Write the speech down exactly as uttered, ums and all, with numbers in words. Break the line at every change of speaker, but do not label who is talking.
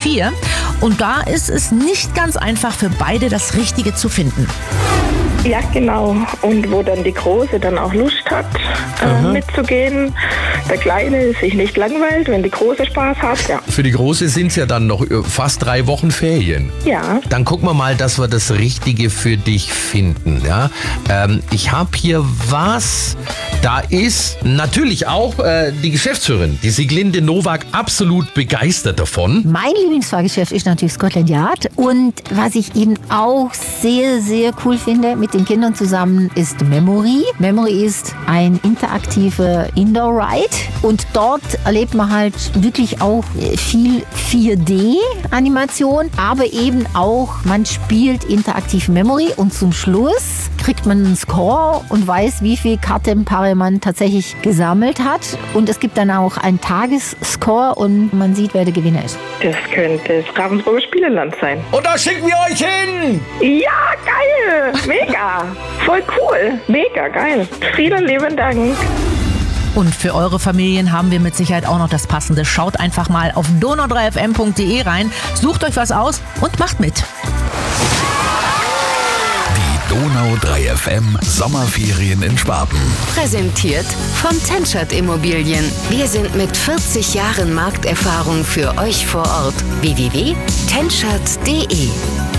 vier. Und da ist es nicht ganz einfach für beide, das Richtige zu finden.
Ja, genau. Und wo dann die Große dann auch Lust hat, äh, mitzugehen. Der Kleine sich nicht langweilt, wenn die Große Spaß hat, ja.
Für die Große sind es ja dann noch fast drei Wochen Ferien.
Ja.
Dann gucken wir mal, dass wir das Richtige für dich finden. Ja? Ähm, ich habe hier was, da ist natürlich auch äh, die Geschäftsführerin, die Sieglinde Nowak, absolut begeistert davon.
Mein Lieblingsfahrgeschäft ist natürlich Scotland Yard. Und was ich eben auch sehr, sehr cool finde mit den Kindern zusammen ist Memory. Memory ist ein interaktiver Indoor-Ride. Und dort erlebt man halt wirklich auch viel vier D-Animation, aber eben auch, man spielt interaktiv Memory und zum Schluss kriegt man einen Score und weiß, wie viel Kartenpaare man tatsächlich gesammelt hat. Und es gibt dann auch einen Tagesscore und man sieht, wer der Gewinner ist.
Das könnte das Ravensburger Spieleland sein.
Und da schicken wir euch hin!
Ja, geil! Mega! Voll cool! Mega geil! Vielen lieben Dank!
Und für eure Familien haben wir mit Sicherheit auch noch das Passende. Schaut einfach mal auf donau drei f m punkt de rein, sucht euch was aus und macht mit.
Die Donau drei F M Sommerferien in Schwaben.
Präsentiert von Tenschert Immobilien. Wir sind mit vierzig Jahren Markterfahrung für euch vor Ort. w w w punkt tenschert punkt de